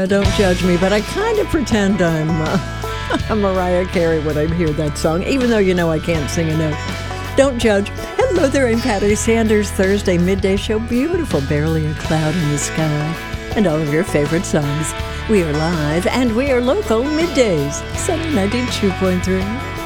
Yeah, don't judge me, but I kind of pretend I'm Mariah Carey when I hear that song, even though you know I can't sing a note. Don't judge. Hello there, I'm Patty Sanders, Thursday midday show. Beautiful, barely a cloud in the sky. And all of your favorite songs. We are live and we are local middays. Sunny 92.3.